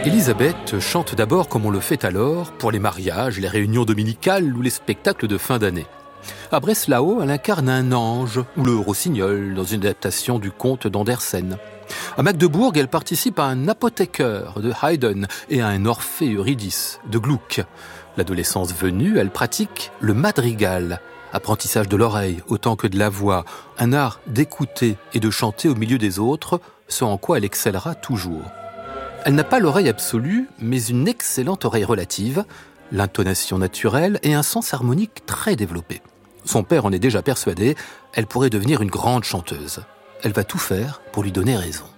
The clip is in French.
Elisabeth chante d'abord comme on le fait alors pour les mariages, les réunions dominicales ou les spectacles de fin d'année. À Breslau, elle incarne un ange ou le rossignol dans une adaptation du conte d'Andersen. À Magdebourg, elle participe à un apothécaire de Haydn et à un Orphée Eurydice de Gluck. L'adolescence venue, elle pratique le madrigal, apprentissage de l'oreille autant que de la voix, un art d'écouter et de chanter au milieu des autres, ce en quoi elle excellera toujours. Elle n'a pas l'oreille absolue, mais une excellente oreille relative, l'intonation naturelle et un sens harmonique très développé. Son père en est déjà persuadé, elle pourrait devenir une grande chanteuse. Elle va tout faire pour lui donner raison.